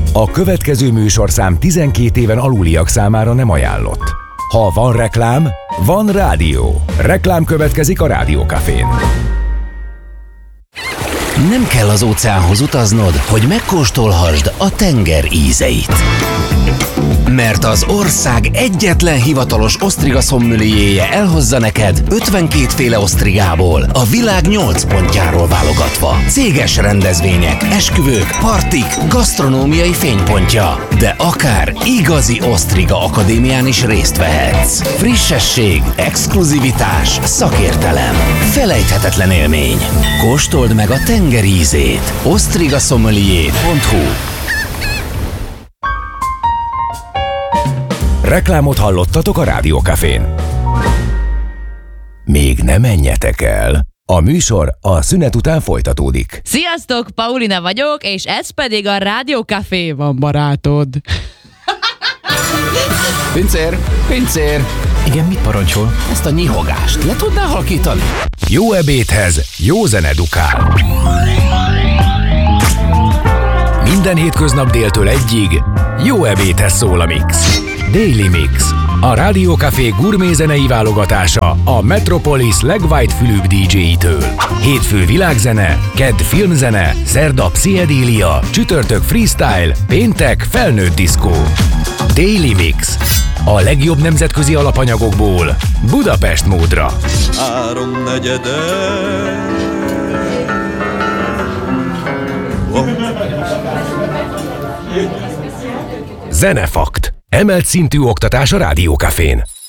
A következő műsorszám 12 éven aluliak számára nem ajánlott. Ha van reklám, van rádió. Reklám következik a Rádió Cafén. Nem kell az óceánhoz utaznod, hogy megkóstolhassd a tenger ízeit. Mert az ország egyetlen hivatalos osztriga szommelierje elhozza neked 52 féle osztrigából, a világ 8 pontjáról válogatva. Céges rendezvények, esküvők, partik, gasztronómiai fénypontja. De akár igazi osztriga akadémián is részt vehetsz. Frissesség, exkluzivitás, szakértelem. Felejthetetlen élmény. Kóstold meg a tenger ízét. ostrigasommelier.hu. Reklámot hallottatok a Rádió Cafén. Még ne menjetek el. A műsor a szünet után folytatódik. Sziasztok, Paulina vagyok, és ez pedig a Rádió Café van, barátod. Pincér! Igen, mit parancsol? Ezt a nyihogást le tudnál halkítani? Jó ebédhez jó zene dukál. Minden hétköznap déltől egyig jó ebédhez szól a Mix. Daily Mix. A Rádió Café gourmet zenei válogatása a Metropolis legwhite-fülűbb DJ-től. Hétfő világzene, kedd filmzene, szerda pszichedélia, csütörtök freestyle, péntek felnőtt diszkó. Daily Mix. A legjobb nemzetközi alapanyagokból Budapest módra. 3/4. Zenefakt. Emelt szintű oktatás a Rádió Cafén.